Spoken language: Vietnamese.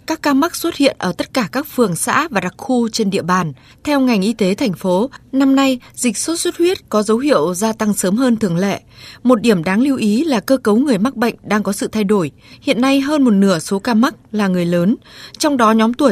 các ca mắc xuất hiện ở tất cả các phường xã và đặc khu trên địa bàn. Theo ngành y tế thành phố, năm nay dịch sốt xuất huyết có dấu hiệu gia tăng sớm hơn thường lệ. Một điểm đáng lưu ý là cơ cấu người mắc bệnh đang có sự thay đổi. Hiện nay hơn một nửa số ca mắc là người lớn, trong đó nhóm tuổi